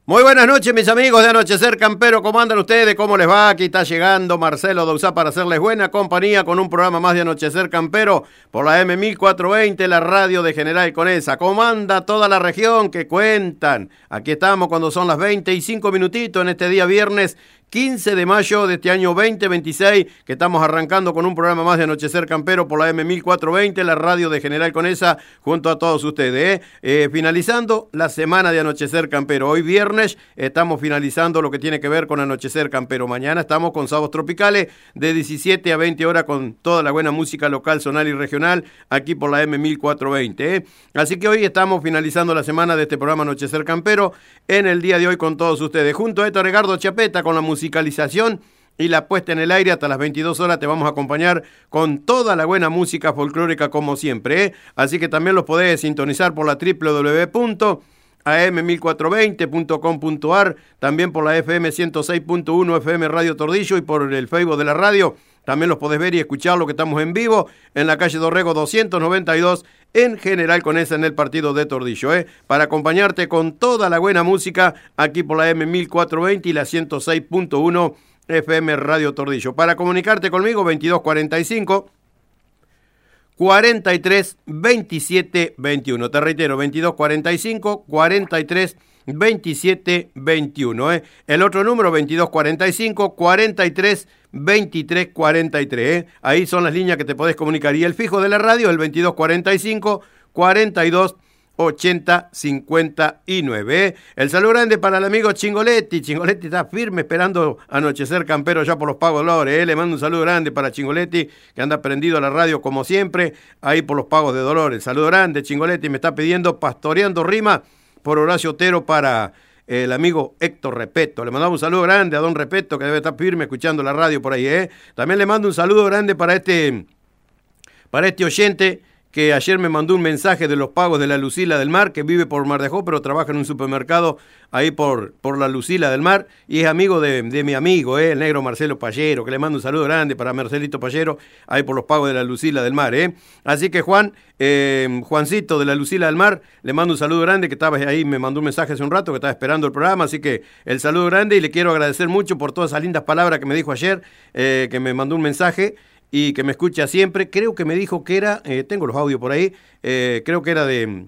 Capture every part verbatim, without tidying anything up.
Muy buenas noches, mis amigos de Anochecer Campero. ¿Cómo andan ustedes? ¿Cómo les va? Aquí está llegando Marcelo Douzá para hacerles buena compañía con un programa más de Anochecer Campero por la M mil cuatrocientos veinte, la radio de General Conesa. ¿Cómo anda toda la región? ¿Qué cuentan? Aquí estamos cuando son las veinte y cinco minutitos en este día viernes quince de mayo de este año veinte veintiséis, que estamos arrancando con un programa más de Anochecer Campero por la M mil cuatrocientos veinte, la radio de General Conesa, junto a todos ustedes. ¿eh? Eh, finalizando la semana de Anochecer Campero. Hoy viernes estamos finalizando lo que tiene que ver con Anochecer Campero. Mañana estamos con Sábados Tropicales de diecisiete a veinte horas con toda la buena música local, zonal y regional aquí por la M mil cuatrocientos veinte. ¿eh? Así que hoy estamos finalizando la semana de este programa Anochecer Campero en el día de hoy con todos ustedes. Junto a esto, Ricardo Chapeta con la música musicalización y la puesta en el aire hasta las veintidós horas. Te vamos a acompañar con toda la buena música folclórica como siempre, ¿eh? Así que también los podés sintonizar por la doble u doble u doble u punto a m mil cuatrocientos veinte punto com punto a r, también por la F M ciento seis punto uno F M Radio Tordillo y por el Facebook de la radio. También los podés ver y escuchar lo que estamos en vivo en la calle Dorrego doscientos noventa y dos en General Conesa en el partido de Tordillo, ¿eh? Para acompañarte con toda la buena música aquí por la M mil cuatrocientos veinte y la ciento seis punto uno F M Radio Tordillo. Para comunicarte conmigo, veintidós cuarenta y cinco, cuarenta y tres, veintisiete, veintiuno. Te reitero, veintidós cuarenta y cinco, cuarenta y tres, veintisiete, veintiuno. ¿eh? El otro número, veintidós cuarenta y cinco, cuarenta y tres, veintitrés, cuarenta y tres. ¿eh? Ahí son las líneas que te podés comunicar. Y el fijo de la radio, el veintidós cuarenta y cinco, cuarenta y dos, ochenta, cincuenta y nueve. ¿eh? El saludo grande para el amigo Chingoletti. Chingoletti está firme esperando Anochecer Campero ya por los Pagos Dolores. ¿eh? Le mando un saludo grande para Chingoletti, que anda prendido a la radio como siempre, ahí por los Pagos de Dolores. Saludo grande, Chingoletti. Me está pidiendo Pastoreando Rima por Horacio Otero para el amigo Héctor Repeto. Le mandamos un saludo grande a don Repeto, que debe estar firme escuchando la radio por ahí. ¿eh? También le mando un saludo grande para este, para este oyente que ayer me mandó un mensaje de los Pagos de la Lucila del Mar, que vive por Mar de Ajó, pero trabaja en un supermercado ahí por, por la Lucila del Mar, y es amigo de, de mi amigo, ¿eh? el negro Marcelo Pallero, que le mando un saludo grande para Marcelito Pallero, ahí por los Pagos de la Lucila del Mar. ¿eh? Así que Juan, eh, Juancito de la Lucila del Mar, le mando un saludo grande, que estaba ahí, me mandó un mensaje hace un rato, que estaba esperando el programa, así que el saludo grande, y le quiero agradecer mucho por todas esas lindas palabras que me dijo ayer, eh, que me mandó un mensaje, y que me escucha siempre. Creo que me dijo que era, eh, tengo los audios por ahí, eh, creo que era de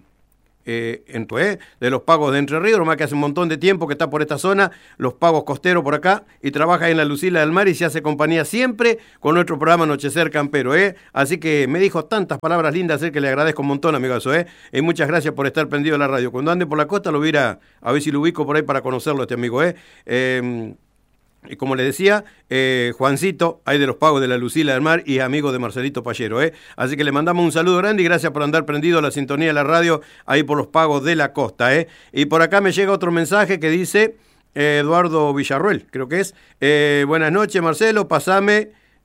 eh, Entué, de los Pagos de Entre Ríos, nomás que hace un montón de tiempo que está por esta zona, los Pagos Costeros por acá, y trabaja en la Lucila del Mar y se hace compañía siempre con nuestro programa Anochecer Campero, ¿eh? Así que me dijo tantas palabras lindas, ¿eh? que le agradezco un montón, amigazo, ¿eh? Y muchas gracias por estar prendido a la radio. Cuando ande por la costa lo voy a ir a, a ver si lo ubico por ahí para conocerlo, este amigo, ¿eh? eh Y como le decía, eh, Juancito, ahí de los Pagos de la Lucila del Mar y amigo de Marcelito Pallero. ¿eh? Así que le mandamos un saludo grande y gracias por andar prendido a la sintonía de la radio ahí por los Pagos de la Costa. ¿eh? Y por acá me llega otro mensaje que dice eh, Eduardo Villarruel, creo que es. Eh, buenas noches, Marcelo, pasame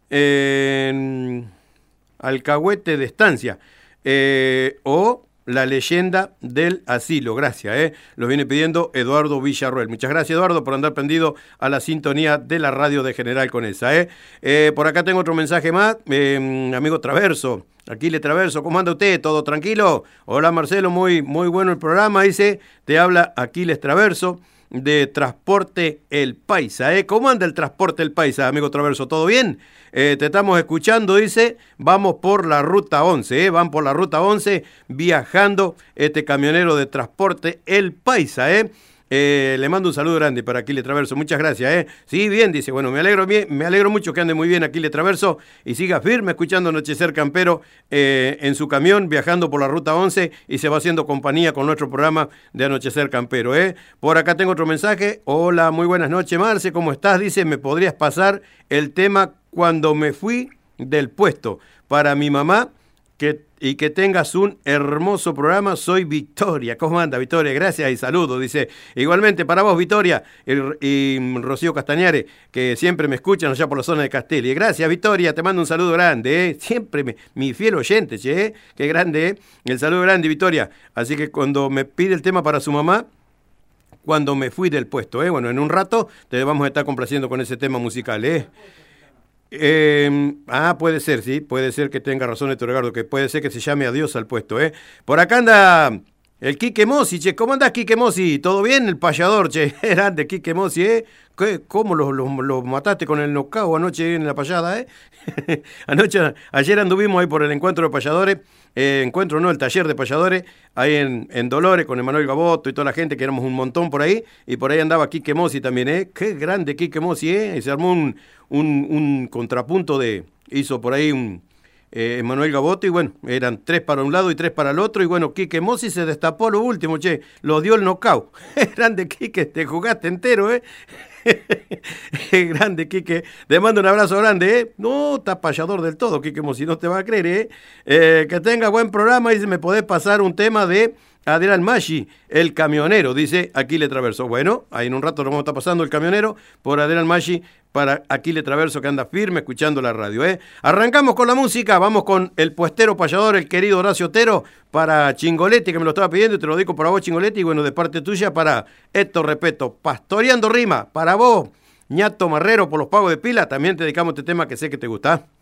eh, Alcahuete de Estancia. Eh, o... La leyenda del asilo, gracias, ¿eh? Lo viene pidiendo Eduardo Villarruel. Muchas gracias, Eduardo, por andar prendido a la sintonía de la radio de General Conesa, ¿eh? Eh, por acá tengo otro mensaje más, eh, amigo Traverso, Aquiles Traverso, ¿cómo anda usted? ¿Todo tranquilo? Hola, Marcelo, muy, muy bueno el programa, dice, te habla Aquiles Traverso, de Transporte El Paisa, ¿eh? ¿Cómo anda el Transporte El Paisa, amigo Traverso? ¿Todo bien? Eh, te estamos escuchando, dice, vamos por la ruta once, ¿eh? Van por la ruta once viajando este camionero de Transporte El Paisa, ¿eh? Eh, le mando un saludo grande para Aquiles Traverso, muchas gracias, ¿eh? Sí, bien, dice, bueno, me alegro bien, me alegro mucho que ande muy bien Aquiles Traverso y siga firme escuchando Anochecer Campero eh, en su camión, viajando por la ruta once y se va haciendo compañía con nuestro programa de Anochecer Campero, ¿eh? Por acá tengo otro mensaje, hola, muy buenas noches, Marce, ¿cómo estás? Dice, ¿me podrías pasar el tema Cuando me fui del puesto para mi mamá? Que, y que tengas un hermoso programa, soy Victoria. ¿Cómo anda, Victoria? Gracias y saludos, dice. Igualmente para vos, Victoria, y, y Rocío Castañare, que siempre me escuchan allá por la zona de Castelli. Gracias, Victoria, te mando un saludo grande, ¿eh? Siempre me, mi fiel oyente, che, ¿eh? Qué grande, ¿eh? El saludo grande, Victoria. Así que cuando me pide el tema para su mamá, cuando me fui del puesto, ¿eh? Bueno, en un rato te vamos a estar complaciendo con ese tema musical, ¿eh? Eh, ah, puede ser, sí, puede ser que tenga razón Héctor Edgardo, que puede ser que se llame Adiós al puesto, ¿eh? Por acá anda El Quique Mossi, che, ¿cómo andás, Quique Mossi? ¿Todo bien? El payador, che, grande Quique Mossi, ¿eh? ¿Qué, ¿Cómo lo, lo, lo mataste con el knockout anoche en la payada, eh? Anoche, ayer anduvimos ahí por el encuentro de payadores, eh, encuentro no, el taller de payadores, ahí en, en Dolores con Emanuel Gaboto y toda la gente, que éramos un montón por ahí, y por ahí andaba Quique Mossi también, ¿eh? Qué grande Quique Mossi, ¿eh? Y se armó un, un, un contrapunto de, hizo por ahí un... Eh, Manuel Gaboto, y bueno, eran tres para un lado y tres para el otro, y bueno, Quique Mossi se destapó lo último, che, lo dio el knockout. Grande Quique, te jugaste entero, ¿eh? Grande Quique, te mando un abrazo grande, ¿eh? No, estás payador del todo, Quique Mossi, no te va a creer, ¿eh? eh que tenga buen programa, y si me podés pasar un tema de Adrián Maggi, el camionero, dice Aquile Traverso. Bueno, ahí en un rato nos vamos a estar pasando el camionero por Adrián Maggi para Aquile Traverso, que anda firme escuchando la radio, ¿eh? Arrancamos con la música, vamos con el puestero payador, el querido Horacio Otero, para Chingoletti, que me lo estaba pidiendo, y te lo digo para vos, Chingoletti, y bueno, de parte tuya para Héctor Repeto, Pastoreando Rima, para vos, Ñato Marrero, por los pagos de pila, también te dedicamos este tema que sé que te gusta.